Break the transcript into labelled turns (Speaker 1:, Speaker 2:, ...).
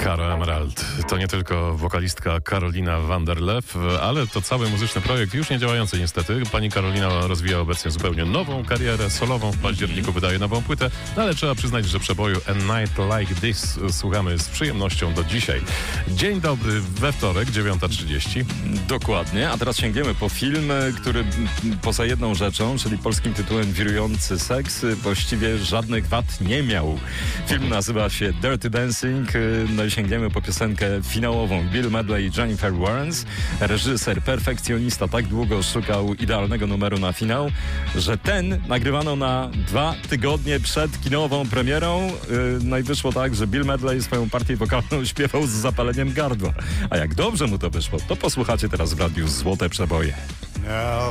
Speaker 1: Caro Emerald to nie tylko wokalistka Karolina Wanderlew, ale to cały muzyczny projekt, już nie działający niestety. Pani Karolina rozwija obecnie zupełnie nową karierę solową. W październiku wydaje nową płytę, no ale trzeba przyznać, że przeboju A Night Like This słuchamy z przyjemnością do dzisiaj. Dzień dobry, we wtorek, 9:30.
Speaker 2: Dokładnie, a teraz sięgniemy po film, który poza jedną rzeczą, czyli polskim tytułem Wirujący seks, właściwie żadnych wad nie miał. Film nazywa się Dirty Dancing, no i sięgniemy po piosenkę finałową Bill Medley i Jennifer Warnes. Reżyser, perfekcjonista tak długo szukał idealnego numeru na finał, że ten nagrywano na 2 tygodnie przed kinową premierą. No i wyszło tak, że Bill Medley swoją partię wokalną śpiewał z zapaleniem gardła. A jak dobrze mu to wyszło, to posłuchacie teraz w radiu Złote Przeboje.